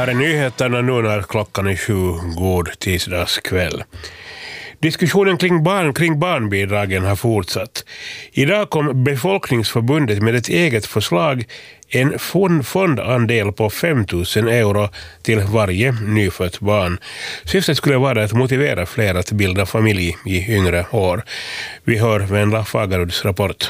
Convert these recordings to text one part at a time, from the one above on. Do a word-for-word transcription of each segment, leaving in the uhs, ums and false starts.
här är nyheterna nu när klockan är sju, god tisdagskväll. Diskussionen kring, barn, kring barnbidragen har fortsatt. Idag kom Befolkningsförbundet med ett eget förslag, en fond, fondandel på fem tusen euro till varje nyfött barn. Syftet skulle vara att motivera fler att bilda familj i yngre år. Vi hör Venla Fagaruds rapport.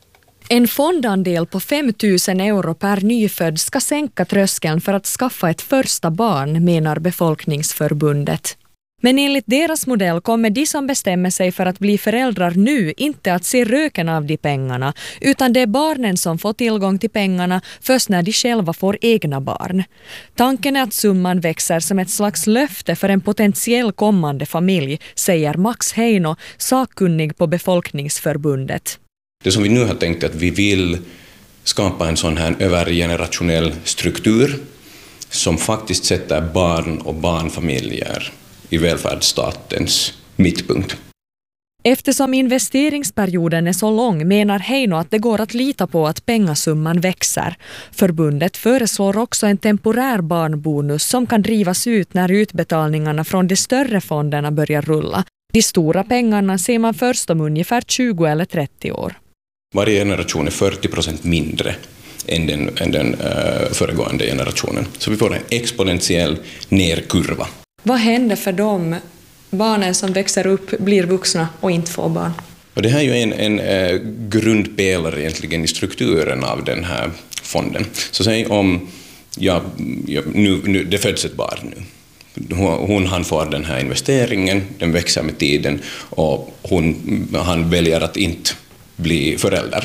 En fondandel på fem tusen euro per nyfödd ska sänka tröskeln för att skaffa ett första barn, menar Befolkningsförbundet. Men enligt deras modell kommer de som bestämmer sig för att bli föräldrar nu inte att se röken av de pengarna, utan det är barnen som får tillgång till pengarna först när de själva får egna barn. Tanken är att summan växer som ett slags löfte för en potentiell kommande familj, säger Max Heino, sakkunnig på Befolkningsförbundet. Det som vi nu har tänkt är att vi vill skapa en sån här övergenerationell struktur som faktiskt sätter barn och barnfamiljer i välfärdsstatens mittpunkt. Eftersom investeringsperioden är så lång menar Heino att det går att lita på att pengasumman växer. Förbundet föreslår också en temporär barnbonus som kan drivas ut när utbetalningarna från de större fonderna börjar rulla. De stora pengarna ser man först om ungefär tjugo eller trettio år. Varje generation är fyrtio procent mindre än den, än den uh, föregående generationen. Så vi får en exponentiell nerkurva. Vad händer för de barnen som växer upp, blir vuxna och inte får barn? Och det här är ju en, en uh, grundpelare egentligen i strukturen av den här fonden. Så säg om ja, ja, nu, nu, det föds ett barn nu. Hon, hon han får den här investeringen, den växer med tiden och hon, han väljer att inte bli förälder.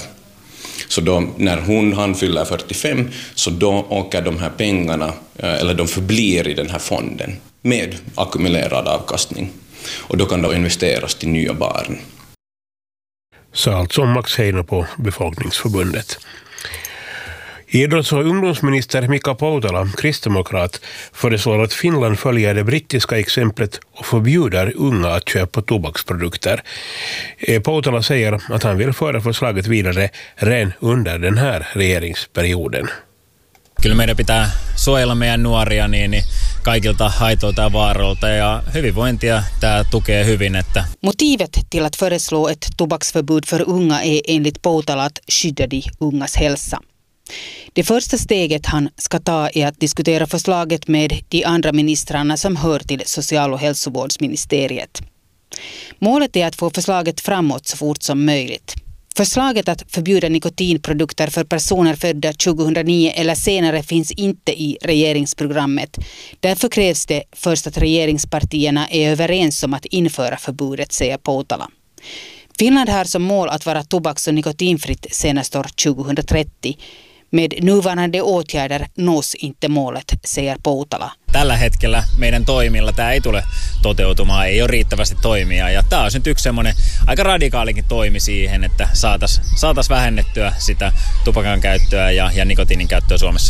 Så då, när hon han fyller fyrtiofem så då åker de här pengarna, eller de förblir i den här fonden med ackumulerad avkastning. Och då kan de investeras till nya barn. Så alltså Max Heino på Befolkningsförbundet. Idrotts- och ungdomsminister Mika Poutala, kristdemokrat, föreslår att Finland följer det brittiska exemplet och förbjuder unga att köpa tobaksprodukter. Poutala säger att han vill föra förslaget vidare redan under den här regeringsperioden. Kyllä meidän pitää suojella meidän nuoria niin, niin kaikilta haitoilta ja vaaroilta ja hyvinvointia tämä tukee hyvin. Että. Motivet till att föreslå ett tobaksförbud för unga är enligt Poutala att skydda de ungas hälsa. Det första steget han ska ta är att diskutera förslaget med de andra ministrarna som hör till social- och hälsovårdsministeriet. Målet är att få förslaget framåt så fort som möjligt. Förslaget att förbjuda nikotinprodukter för personer födda tjugohundranio eller senare finns inte i regeringsprogrammet. Därför krävs det först att regeringspartierna är överens om att införa förbudet, säger Poutala. Finland har som mål att vara tobaks- och nikotinfritt senast år tjugohundratrettio. Med nuvarande åtgärder nås inte målet, säger Poutala. Tällä hetkellä meidän toimilla tämä ei tule toteutumaan, ei ole riittävästi toimia. Ja tämä on nyt yksi semmoinen aika radikaalikin toimi siihen, että saataisiin saatais vähennettyä sitä tupakan käyttöä ja, ja nikotiinin käyttöä Suomessa.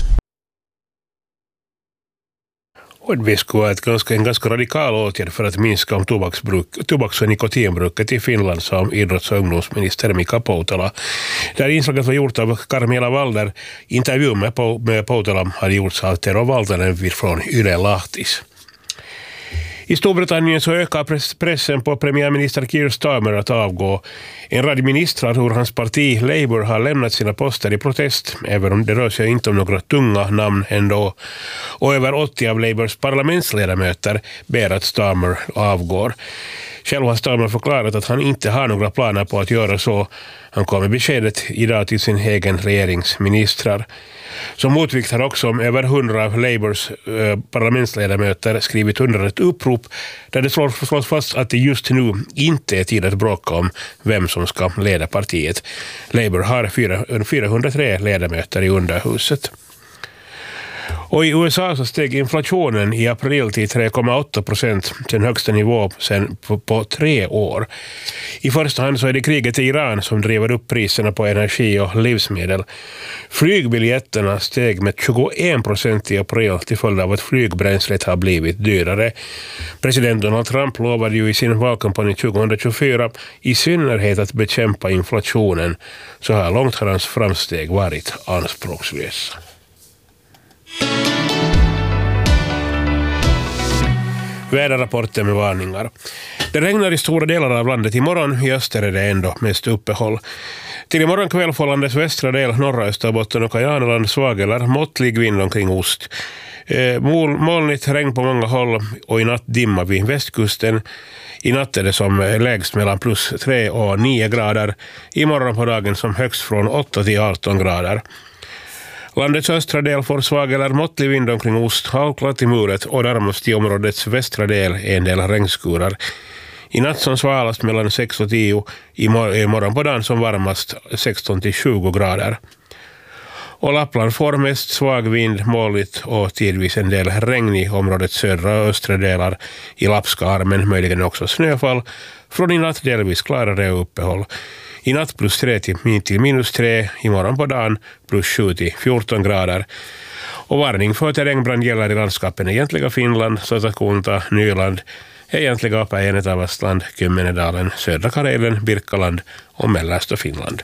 Och vi skulle ha ett ganska, en ganska radikal åtgärd för att minska om tobaksbruk, tobaks- och nikotinbruket i Finland, som idrotts- och ungdomsminister Mika Poutala. Det här inslaget var gjort av Carmela Walder. Intervjun med, med Poutala hade gjorts av Tero Valtanen från Yle Lahtis. I Storbritannien så ökar pressen på premiärminister Keir Starmer att avgå. En rad ministrar ur hans parti Labour har lämnat sina poster i protest, även om det rör sig inte om några tunga namn ändå. Och över åttio av Labours parlamentsledamöter ber att Starmer avgår. Själv har Starmer förklarat att han inte har några planer på att göra så. Han kom med beskedet idag till sin egen regeringsministrar. Som motvikt har också över hundra av Labours eh, parlamentsledamöter skrivit under ett upprop där det slås fast att det just nu inte är tid att bråka om vem som ska leda partiet. Labour har fyrahundratre ledamöter i underhuset. Och i U S A så steg inflationen i april till tre komma åtta procent, den högsta nivå sedan på, på tre år. I första hand så är det kriget i Iran som driver upp priserna på energi och livsmedel. Flygbiljetterna steg med tjugoen procent i april till följd av att flygbränslet har blivit dyrare. President Donald Trump lovade ju i sin valkampanj tjugohundratjugofyra i synnerhet att bekämpa inflationen. Så här långt har hans framsteg varit anspråkslösa. Väderrapporten med varningar. Det regnar i stora delar av landet imorgon. I öster är det ändå mest uppehåll. Till imorgon kväll får landets västra del, norra Österbotten och Kajaneland svag eller måttlig vind omkring ost. Eh, mol, molnigt regn på många håll och i natt dimma vid västkusten. I natt är det som lägst mellan plus tre och nio grader. Imorgon på dagen som högst från åtta till arton grader. Landets östra del får svag eller måttlig vind omkring ost, halvklart i muret och närmast i områdets västra del en del regnskurar. I natt som svalast mellan sex och tio, i morgon på dagen som varmast sexton till tjugo grader. Och Lappland får mest svag vind, molnigt och tidvis en del regn i områdets södra och östra delar i Lappskarmen, möjligen också snöfall. Från i natt delvis klarare uppehåll. I natt plus tre till minus tre, imorgon på dagen plus sju till fjorton grader. Och varning för terrängbrand gäller i landskapen egentliga Finland, Satakunta, Nyland, egentliga Päijänne, Avastland, Kymmenedalen, södra Karelen, Birkaland och mellersta Finland.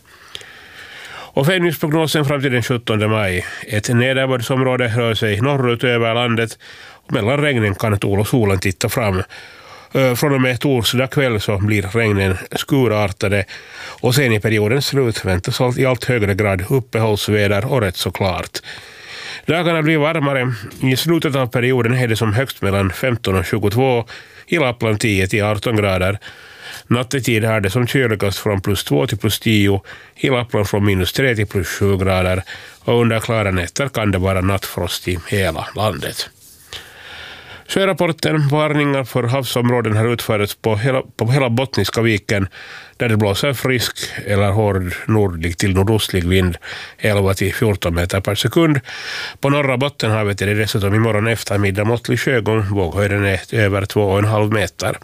Och väderleksprognosen fram till den sjuttonde maj. Ett nederbördsområde rör sig norrut över landet och mellan regnen kan solen titta fram. Från och med torsdag kväll så blir regnen skurartade och sen i periodens slut väntas i allt högre grad uppehållsväder och rätt så klart. Dagarna blir varmare. I slutet av perioden är det som högst mellan femton och tjugotvå, i Lappland tio till arton grader. Nattetid är det som kyligast från plus två till plus tio, i Lappland från minus tre till plus sju grader och under klara nätter kan det vara nattfrost i hela landet. Sjörapporten, varningar för havsområden har utförts på hela, på hela Bottniska viken där det blåser frisk eller hård nordlig till nordostlig vind elva till fjorton meter per sekund. På norra Bottenhavet är det dessutom imorgon eftermiddag måttlig sjögång, våghöjden är över två och en halv meter.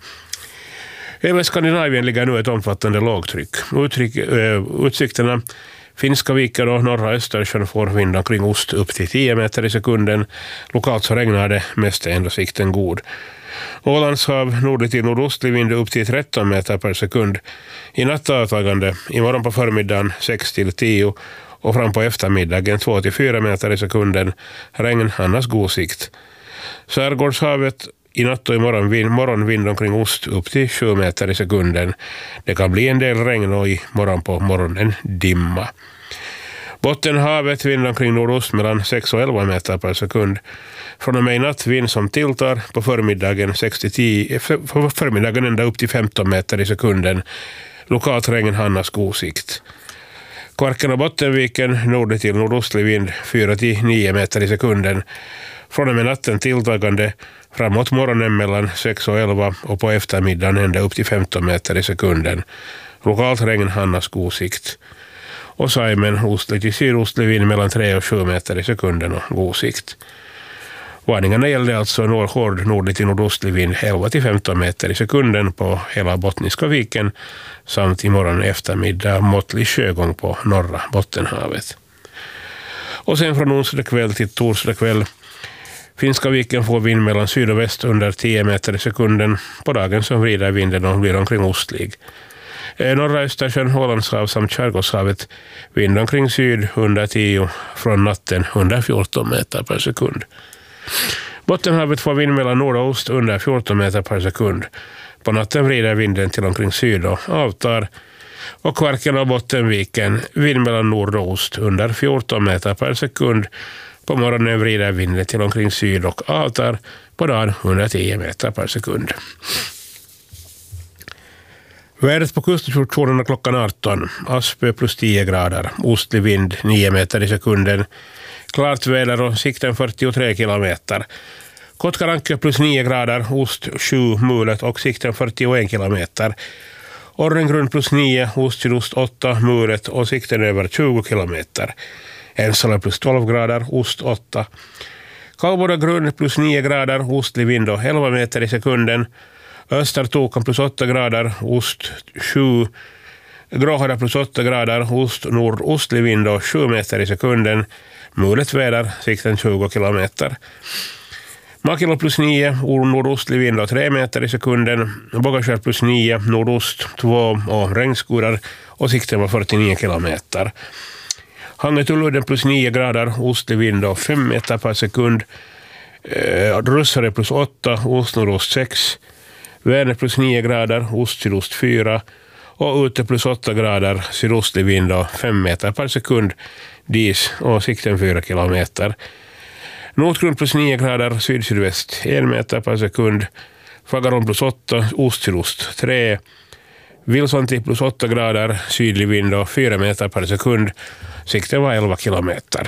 Över Skandinavien ligger nu ett omfattande lågtryck. Uttryck, äh, utsikterna Finska viken och norra Östersjön får vind omkring ost upp till tio meter i sekunden. Lokalt så regnar det, mest är ändå sikten god. Ålandshav nordligt till nordostlig vind upp till tretton meter per sekund. I natt avtagande, imorgon på förmiddagen sex till tio och fram på eftermiddagen två till fyra meter i sekunden. Regn annars god sikt. Skärgårdshavet i natt och imorgon vind, morgonvind omkring ost upp till sju meter i sekunden. Det kan bli en del regn och i morgon på morgonen dimma. Bottenhavet vind omkring nordost mellan sex och elva meter per sekund. Från och med i natt vind som tilltar på förmiddagen, sex till tio, för förmiddagen ända upp till femton meter i sekunden. Lokalt regn annars god sikt. Kvarken och Bottenviken nord till nordostlig vind fyra till nio meter i sekunden. Från och med natten tilltagande framåt morgonen mellan sex och elva och på eftermiddagen ända upp till femton meter i sekunden. Lokalt regn annars god sikt. Och Saimen ostlig till sydostlig vind mellan tre och sju meter i sekunden och god sikt. Varningarna gällde alltså norr, hård nordlig till nordostlig vind elva till femton meter i sekunden på hela Bottniska viken samt imorgon eftermiddag måttlig sjögång på norra Bottenhavet. Och sen från onsdag kväll till torsdag kväll Finska viken får vind mellan syd och väst under tio meter i sekunden. På dagen som vrider vinden och blir omkring ostlig. Norra Östersjön, Ålandshav samt Skärgårdshavet vind omkring syd under tio, från natten under fjorton meter per sekund. Bottenhavet får vind mellan nord och ost under fjorton meter per sekund. På natten vrider vinden till omkring syd och avtar. Och Kvarken och Bottenviken vind mellan nord och ost under fjorton meter per sekund. På morgonen vrider vinden till omkring syd och avtar, på dagen hundratio meter per sekund. Vädret på kuststationerna klockan arton. Aspö plus tio grader. Ostlig vind nio meter i sekunden. Klart väder och sikten fyrtiotre kilometer. Kotkaranke plus nio grader. Ost sju mulet och sikten fyrtioen kilometer. Orrengrund plus nio. Ost sydost åtta mulet och sikten över tjugo kilometer. Ensala plus tolv grader, ost åtta. Kalvboda grund plus nio grader, ostlig vind och elva meter i sekunden. Östertokan plus åtta grader, ost sju. Gråhada plus åtta grader, ost nordostlig vind och sju meter i sekunden. Mulet väder, sikten tjugo kilometer. Makilo plus nio, nordostlig vind och tre meter i sekunden. Bogaskär plus nio, nordost två och regnskurar och sikten var fyrtionio kilometer. Hangetuludden plus nio grader, ostlig vind och fem meter per sekund. Eh, Russare plus åtta, ost-nordost sex. Vänner plus nio grader, ost-sydost fyra. Och ute plus åtta grader, sydostlig vind och fem meter per sekund dis och sikten fyra kilometer. Nordgrund plus nio grader, syd-sydväst en meter per sekund. Fagaron plus åtta, ost-sydost tre. Vilsanti plus åtta grader, sydlig vind och fyra meter per sekund. Sikten var elva kilometer.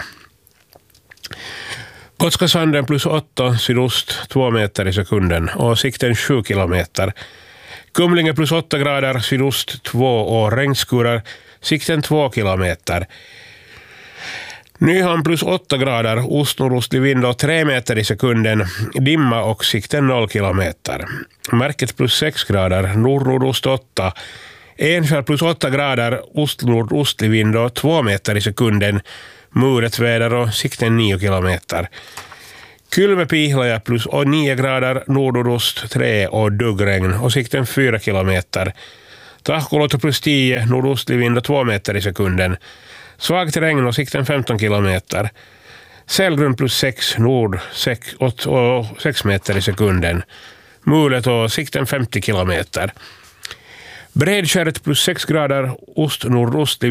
Gotskasanden plus åtta, sydost två meter i sekunden och sikten sju kilometer. Kumlinge plus åtta grader, sydost två och regnskurar, sikten två kilometer. Nyhamn plus åtta grader, ost-nordostlig vind och tre meter i sekunden, dimma och sikten noll kilometer. Märket plus sex grader, nord-nordost åtta. Enskär plus åtta grader, ost-nordostlig vind och två meter i sekunden, muret väder och sikten nio kilometer. Kylmäpihlaja plus nio grader, nordost tre och duggregn och sikten fyra kilometer. Tahkoloto plus tio, nordostlig vind och två meter i sekunden. Svagt regn och sikten femton kilometer. Sälgrund plus sex, nord sex, och sex meter i sekunden. Mulet och sikten femtio kilometer. Bredskäret plus sex grader, ost nordostlig